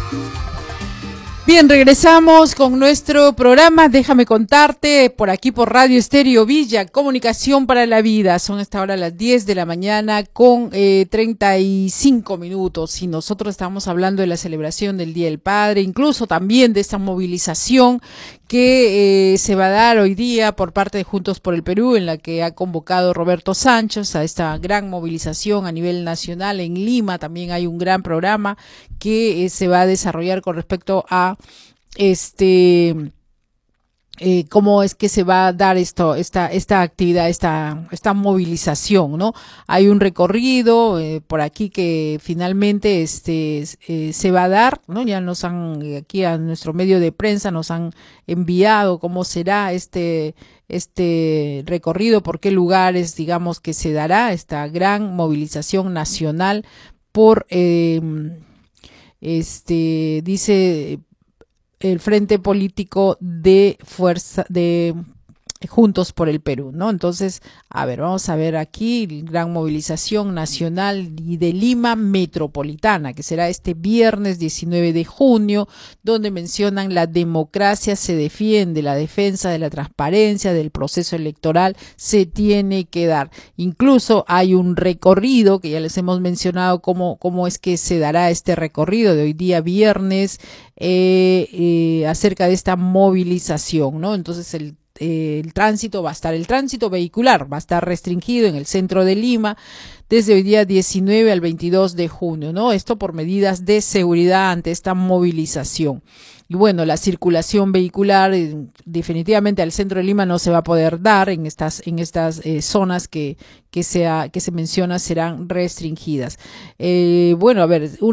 Bien, regresamos con nuestro programa Déjame Contarte, por aquí por Radio Estéreo Villa, Comunicación para la Vida. Son hasta ahora las 10 de la mañana con 35 minutos y nosotros estamos hablando de la celebración del Día del Padre, incluso también de esta movilización que se va a dar hoy día por parte de Juntos por el Perú, en la que ha convocado Roberto Sánchez a esta gran movilización a nivel nacional. En Lima también hay un gran programa que se va a desarrollar con respecto a cómo es que se va a dar esta actividad, esta movilización, ¿no? Hay un recorrido por aquí que finalmente se va a dar, ¿no? Ya nos han, aquí a nuestro medio de prensa nos han enviado cómo será este recorrido, por qué lugares, digamos, que se dará esta gran movilización nacional por, dice el Frente Político de Fuerza de Juntos por el Perú, ¿no? Entonces, a ver, vamos a ver aquí, gran movilización nacional y de Lima metropolitana, que será este viernes 19 de junio, donde mencionan la democracia se defiende, la defensa de la transparencia del proceso electoral se tiene que dar. Incluso hay un recorrido, que ya les hemos mencionado cómo es que se dará este recorrido de hoy día viernes, acerca de esta movilización, ¿no? Entonces el tránsito el tránsito vehicular va a estar restringido en el centro de Lima desde hoy día 19 al 22 de junio, ¿no? Esto por medidas de seguridad ante esta movilización. Y bueno, la circulación vehicular definitivamente al centro de Lima no se va a poder dar en estas zonas que se menciona serán restringidas. Bueno, a ver,